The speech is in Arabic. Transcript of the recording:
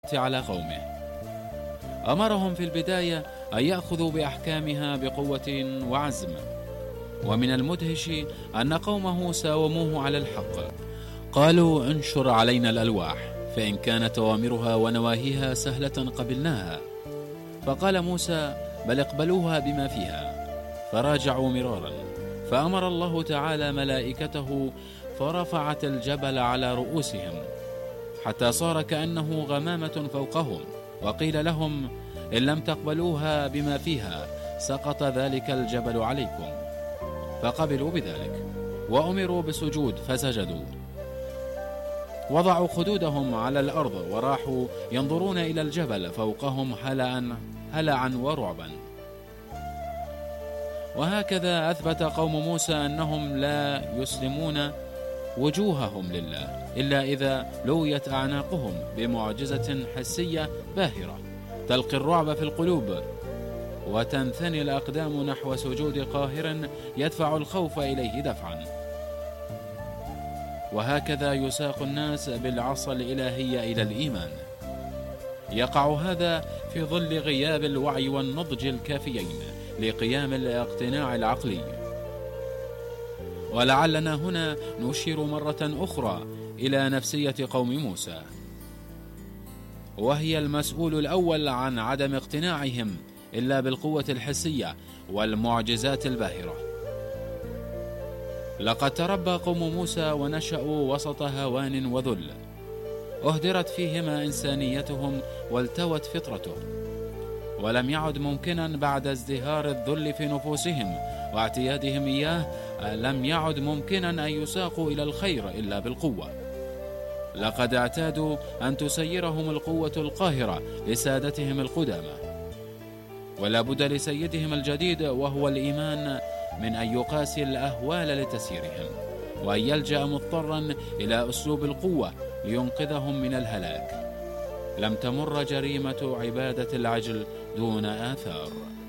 على قومه. أمرهم في البداية أن يأخذوا بأحكامها بقوة وعزم، ومن المدهش أن قومه ساوموه على الحق. قالوا: انشر علينا الألواح، فإن كانت أوامرها ونواهيها سهلة قبلناها. فقال موسى: بل اقبلوها بما فيها. فراجعوا مرارا، فأمر الله تعالى ملائكته فرفعت الجبل على رؤوسهم حتى صار كأنه غمامة فوقهم، وقيل لهم: إن لم تقبلوها بما فيها سقط ذلك الجبل عليكم. فقبلوا بذلك وأمروا بالسجود فسجدوا، وضعوا خدودهم على الأرض وراحوا ينظرون إلى الجبل فوقهم هلعا ورعبا. وهكذا أثبت قوم موسى أنهم لا يسلمون وجوههم لله إلا إذا لويت أعناقهم بمعجزة حسية باهرة تلقي الرعب في القلوب، وتنثني الأقدام نحو سجود قاهر يدفع الخوف إليه دفعا. وهكذا يساق الناس بالعصا الإلهية إلى الإيمان. يقع هذا في ظل غياب الوعي والنضج الكافيين لقيام الاقتناع العقلي. ولعلنا هنا نشير مرة أخرى إلى نفسية قوم موسى، وهي المسؤول الأول عن عدم اقتناعهم إلا بالقوة الحسية والمعجزات الباهرة. لقد تربى قوم موسى ونشأوا وسط هوان وذل، أهدرت فيهما إنسانيتهم والتوت فطرته، ولم يعد ممكنا بعد ازدهار الذل في نفوسهم واعتيادهم إياه، لم يعد ممكنا أن يساقوا إلى الخير إلا بالقوة. لقد اعتادوا أن تسيرهم القوة القاهرة لسادتهم القدامى، ولا بد لسيدهم الجديد وهو الإيمان من أن يقاسي الأهوال لتسييرهم، وأن يلجأ مضطرا إلى أسلوب القوة لينقذهم من الهلاك. لم تمر جريمة عبادة العجل دون آثار.